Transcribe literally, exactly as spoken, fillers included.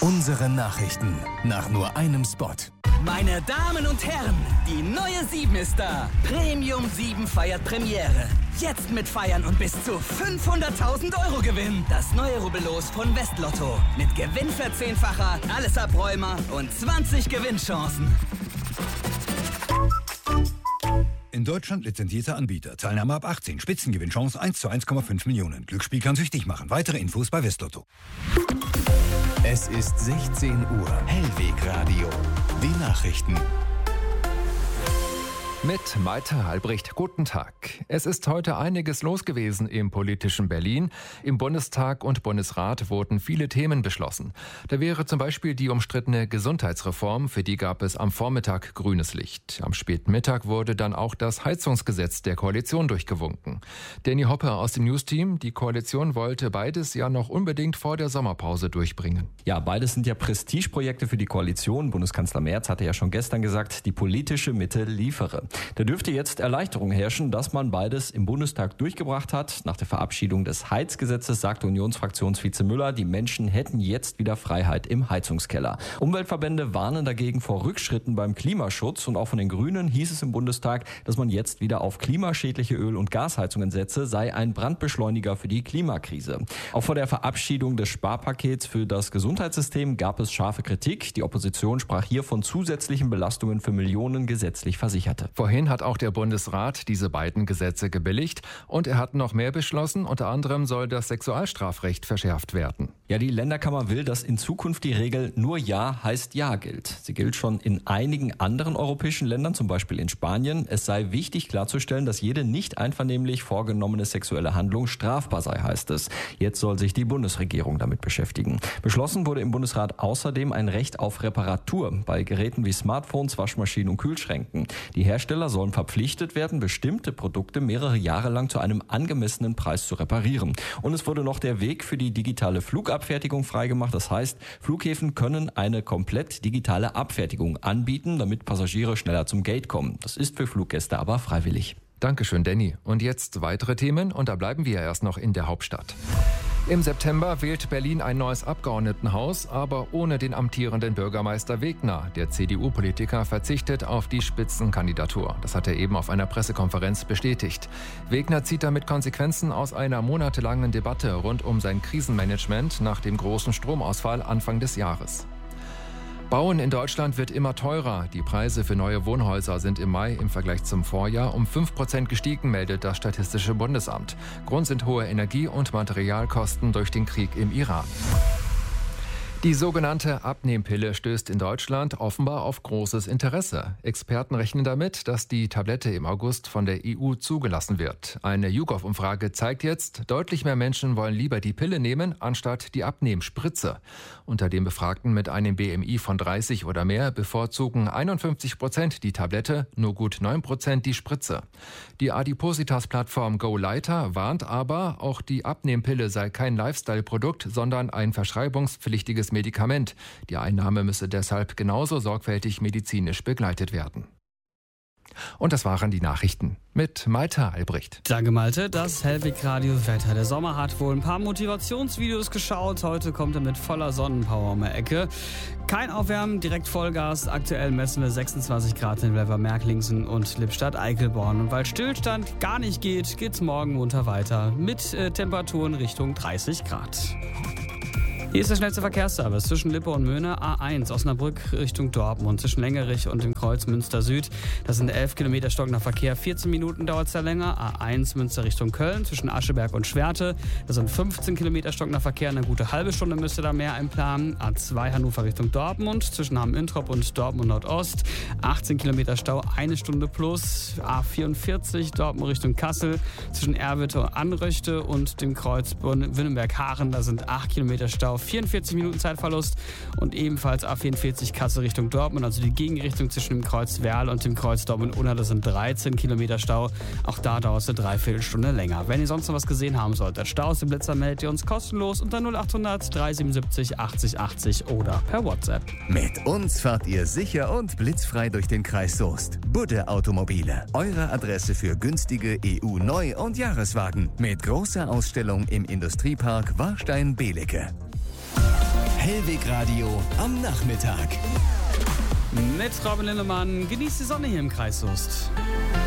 Unsere Nachrichten nach nur einem Spot. Meine Damen und Herren, die neue sieben ist da. Premium sieben feiert Premiere. Jetzt mit Feiern und bis zu fünfhunderttausend Euro Gewinn. Das neue Rubbellos von Westlotto. Mit Gewinnverzehnfacher, alles Abräumer und zwanzig Gewinnchancen. In Deutschland lizenzierter Anbieter. Teilnahme ab achtzehn. Spitzengewinnchance eins zu eins Komma fünf Millionen. Glücksspiel kann süchtig machen. Weitere Infos bei Westlotto. Es ist sechzehn Uhr. Hellweg Radio. Die Nachrichten. Mit Malte Albrecht, guten Tag. Es ist heute einiges los gewesen im politischen Berlin. Im Bundestag und Bundesrat wurden viele Themen beschlossen. Da wäre zum Beispiel die umstrittene Gesundheitsreform, für die gab es am Vormittag grünes Licht. Am späten Mittag wurde dann auch das Heizungsgesetz der Koalition durchgewunken. Danny Hopper aus dem News-Team, die Koalition wollte beides ja noch unbedingt vor der Sommerpause durchbringen. Ja, beides sind ja Prestigeprojekte für die Koalition. Bundeskanzler Merz hatte ja schon gestern gesagt, die politische Mitte liefere. Da dürfte jetzt Erleichterung herrschen, dass man beides im Bundestag durchgebracht hat. Nach der Verabschiedung des Heizgesetzes sagte Unionsfraktionsvize Müller, die Menschen hätten jetzt wieder Freiheit im Heizungskeller. Umweltverbände warnen dagegen vor Rückschritten beim Klimaschutz und auch von den Grünen hieß es im Bundestag, dass man jetzt wieder auf klimaschädliche Öl- und Gasheizungen setze, sei ein Brandbeschleuniger für die Klimakrise. Auch vor der Verabschiedung des Sparpakets für das Gesundheitssystem gab es scharfe Kritik. Die Opposition sprach hier von zusätzlichen Belastungen für Millionen gesetzlich Versicherte. Vorhin hat auch der Bundesrat diese beiden Gesetze gebilligt und er hat noch mehr beschlossen. Unter anderem soll das Sexualstrafrecht verschärft werden. Ja, die Länderkammer will, dass in Zukunft die Regel nur Ja heißt Ja gilt. Sie gilt schon in einigen anderen europäischen Ländern, zum Beispiel in Spanien. Es sei wichtig klarzustellen, dass jede nicht einvernehmlich vorgenommene sexuelle Handlung strafbar sei, heißt es. Jetzt soll sich die Bundesregierung damit beschäftigen. Beschlossen wurde im Bundesrat außerdem ein Recht auf Reparatur bei Geräten wie Smartphones, Waschmaschinen und Kühlschränken. Die Hersteller sollen verpflichtet werden, bestimmte Produkte mehrere Jahre lang zu einem angemessenen Preis zu reparieren. Und es wurde noch der Weg für die digitale Flugabfertigung freigemacht. Das heißt, Flughäfen können eine komplett digitale Abfertigung anbieten, damit Passagiere schneller zum Gate kommen. Das ist für Fluggäste aber freiwillig. Dankeschön, Danny. Und jetzt weitere Themen und da bleiben wir erst noch in der Hauptstadt. Im September wählt Berlin ein neues Abgeordnetenhaus, aber ohne den amtierenden Bürgermeister Wegner. Der C D U-Politiker verzichtet auf die Spitzenkandidatur. Das hat er eben auf einer Pressekonferenz bestätigt. Wegner zieht damit Konsequenzen aus einer monatelangen Debatte rund um sein Krisenmanagement nach dem großen Stromausfall Anfang des Jahres. Bauen in Deutschland wird immer teurer. Die Preise für neue Wohnhäuser sind im Mai im Vergleich zum Vorjahr um fünf Prozent gestiegen, meldet das Statistische Bundesamt. Grund sind hohe Energie- und Materialkosten durch den Krieg im Iran. Die sogenannte Abnehmpille stößt in Deutschland offenbar auf großes Interesse. Experten rechnen damit, dass die Tablette im August von der E U zugelassen wird. Eine YouGov-Umfrage zeigt jetzt, deutlich mehr Menschen wollen lieber die Pille nehmen, anstatt die Abnehmspritze. Unter den Befragten mit einem B M I von dreißig oder mehr bevorzugen einundfünfzig Prozent die Tablette, nur gut neun Prozent die Spritze. Die Adipositas-Plattform GoLighter warnt aber, auch die Abnehmpille sei kein Lifestyle-Produkt, sondern ein verschreibungspflichtiges Medikament. Die Einnahme müsse deshalb genauso sorgfältig medizinisch begleitet werden. Und das waren die Nachrichten mit Malte Albrecht. Danke Malte, das Hellweg-Radio-Wetter. Der Sommer hat wohl ein paar Motivationsvideos geschaut. Heute kommt er mit voller Sonnenpower um die Ecke. Kein Aufwärmen, direkt Vollgas. Aktuell messen wir sechsundzwanzig Grad in Welver-Merklingsen und Lippstadt-Eichelborn. Und weil Stillstand gar nicht geht, geht's morgen munter weiter mit äh, Temperaturen Richtung dreißig Grad. Hier ist der schnellste Verkehrsservice zwischen Lippe und Möhne. A eins Osnabrück Richtung Dortmund, zwischen Längerich und dem Kreuz Münster Süd. Das sind elf Kilometer stockender Verkehr, vierzehn Minuten dauert es da länger. A eins Münster Richtung Köln, zwischen Ascheberg und Schwerte. Das sind fünfzehn Kilometer stockender Verkehr, eine gute halbe Stunde müsste da mehr einplanen. A zwei Hannover Richtung Dortmund, zwischen Hamm-Introp und Dortmund Nordost. achtzehn Kilometer Stau, eine Stunde plus. A vierundvierzig Dortmund Richtung Kassel, zwischen Erwitte und Anröchte und dem Kreuz Wünnenberg-Haaren. Da sind acht Kilometer Stau, vierundvierzig Minuten Zeitverlust. Und ebenfalls A vierundvierzig Kassel Richtung Dortmund, also die Gegenrichtung zwischen dem Kreuz Werl und dem Kreuz Dortmund-Unna, das sind dreizehn Kilometer Stau. Auch da dauert es eine Dreiviertelstunde länger. Wenn ihr sonst noch was gesehen haben solltet, Staus im Blitzer, meldet ihr uns kostenlos unter null achthundert dreihundertsiebenundsiebzig achtzig achtzig oder per WhatsApp. Mit uns fahrt ihr sicher und blitzfrei durch den Kreis Soest. Budde Automobile, eure Adresse für günstige E U-Neu- und Jahreswagen. Mit großer Ausstellung im Industriepark Warstein-Belecke. Hellwig Radio am Nachmittag. Mit Robin Lindemann. Genießt die Sonne hier im Kreis Soest.